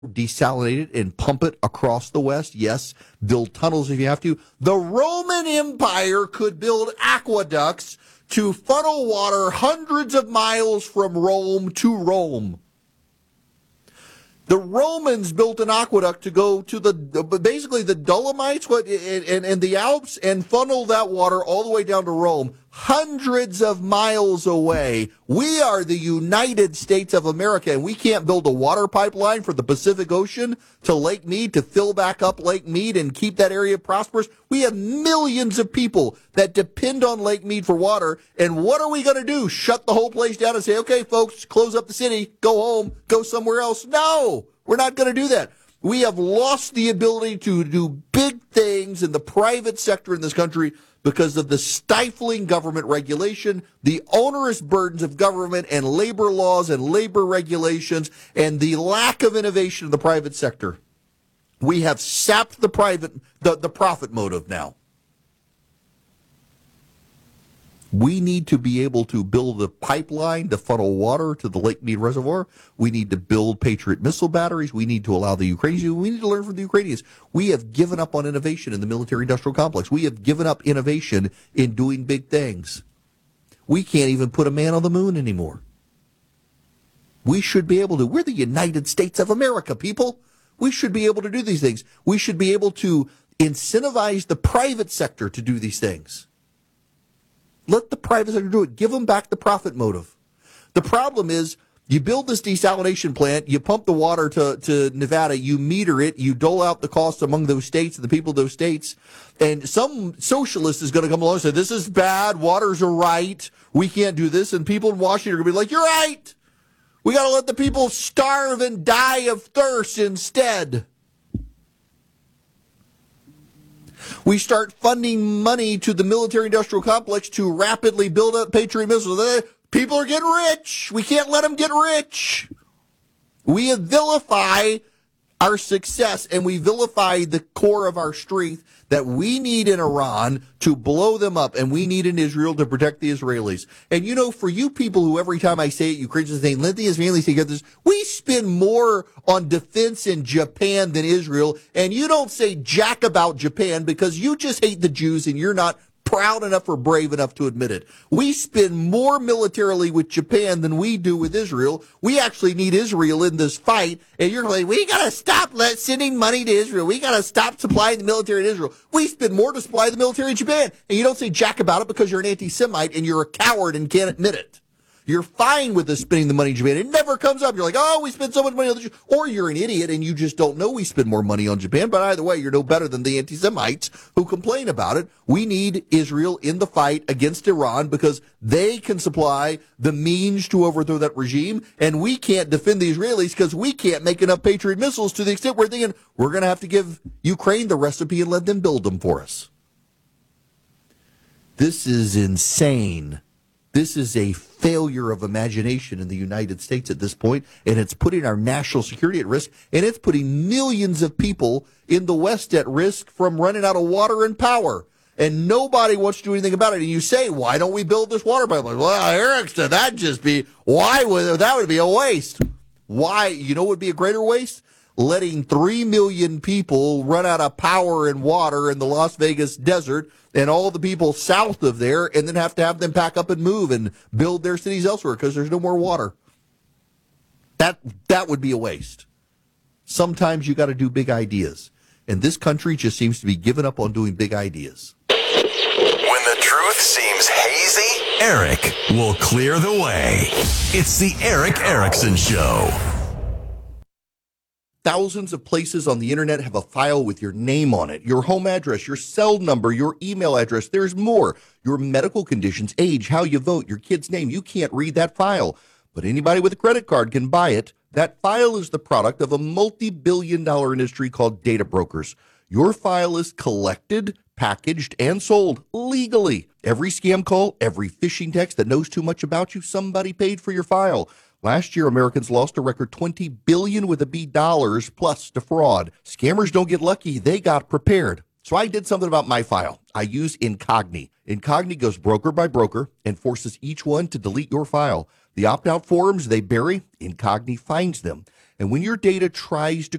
desalinate it and pump it across the West. Yes, build tunnels if you have to. The Roman Empire could build aqueducts to funnel water hundreds of miles from Rome to Rome. The Romans built an aqueduct to go to basically the Dolomites and the Alps and funnel that water all the way down to Rome, hundreds of miles away. We are the United States of America, and we can't build a water pipeline from the Pacific Ocean to Lake Mead to fill back up Lake Mead and keep that area prosperous. We have millions of people that depend on Lake Mead for water, and what are we going to do? Shut the whole place down and say, okay, folks, close up the city, go home, go somewhere else? No, we're not going to do that. We have lost the ability to do big things in the private sector in this country because of the stifling government regulation, the onerous burdens of government and labor laws and labor regulations, and the lack of innovation in the private sector. We have sapped the profit motive now. We need to be able to build a pipeline to funnel water to the Lake Mead Reservoir. We need to build Patriot missile batteries. We need to allow the Ukrainians. We need to learn from the Ukrainians. We have given up on innovation in the military-industrial complex. We have given up innovation in doing big things. We can't even put a man on the moon anymore. We should be able to. We're the United States of America, people. We should be able to do these things. We should be able to incentivize the private sector to do these things. Let the private sector do it. Give them back the profit motive. The problem is you build this desalination plant, you pump the water to Nevada, you meter it, you dole out the cost among those states and the people of those states, and some socialist is going to come along and say, this is bad, waters are right, we can't do this, and people in Washington are going to be like, you're right. We got to let the people starve and die of thirst instead. We start funding money to the military-industrial complex to rapidly build up Patriot missiles. People are getting rich. We can't let them get rich. We vilify our success, and we vilify the core of our strength that we need in Iran to blow them up, and we need in Israel to protect the Israelis. And, you know, for you people who every time I say it, you Christians say, let the Israelis take this, we spend more on defense in Japan than Israel, and you don't say jack about Japan because you just hate the Jews and you're not proud enough or brave enough to admit it. We spend more militarily with Japan than we do with Israel. We actually need Israel in this fight. And you're like, we got to stop sending money to Israel. We got to stop supplying the military to Israel. We spend more to supply the military in Japan. And you don't say jack about it because you're an anti-Semite and you're a coward and can't admit it. You're fine with us spending the money in Japan. It never comes up. You're like, oh, we spend so much money on the Jews. Or you're an idiot and you just don't know we spend more money on Japan. But either way, you're no better than the anti-Semites who complain about it. We need Israel in the fight against Iran because they can supply the means to overthrow that regime. And we can't defend the Israelis because we can't make enough Patriot missiles to the extent we're thinking we're going to have to give Ukraine the recipe and let them build them for us. This is insane. This is a failure of imagination in the United States at this point, and it's putting our national security at risk, and it's putting millions of people in the West at risk from running out of water and power. And nobody wants to do anything about it. And you say, why don't we build this water pipeline? Well, Eric said that would be a waste. Why? You know what would be a greater waste? Letting 3 million people run out of power and water in the Las Vegas desert and all the people south of there and then have to have them pack up and move and build their cities elsewhere because there's no more water. That would be a waste. Sometimes you got to do big ideas. And this country just seems to be giving up on doing big ideas. When the truth seems hazy, Eric will clear the way. It's the Erick Erickson Show. Thousands of places on the internet have a file with your name on it, your home address, your cell number, your email address. There's more. Your medical conditions, age, how you vote, your kid's name. You can't read that file, but anybody with a credit card can buy it. That file is the product of a multi-billion-dollar industry called data brokers. Your file is collected, packaged, and sold legally. Every scam call, every phishing text that knows too much about you, somebody paid for your file. Last year, Americans lost a record $20 billion with a B dollars plus to fraud. Scammers don't get lucky. They got prepared. So I did something about my file. I use Incogni. Incogni goes broker by broker and forces each one to delete your file. The opt-out forms they bury, Incogni finds them. And when your data tries to